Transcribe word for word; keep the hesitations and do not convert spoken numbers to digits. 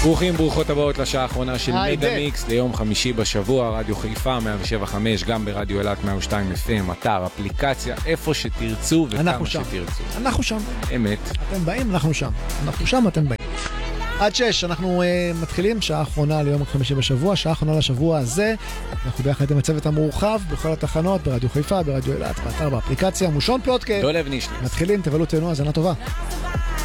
ברוכים, ברוכות הבאות לשעה האחרונה של מגה מיקס ליום חמישי בשבוע, רדיו חיפה מאה שבע חמש, גם ברדיו אילת מאה ושתיים אף אם, אתר, אפליקציה, איפה שתרצו וכמה שתרצו. אנחנו שם. אמת. אתם באים, אנחנו שם. אנחנו שם, אתם באים. עד שש, אנחנו uh, מתחילים, שעה האחרונה ליום חמישי בשבוע, שעה האחרונה לשבוע הזה. אנחנו ביחד עם הצוות המורחב, בכל התחנות, ברדיו חיפה, ברדיו אילת, באתר, באפליקציה, מושון פלוטקה. דולב נישלי. מתחילים, תבלו תהנו, האזנה טובה.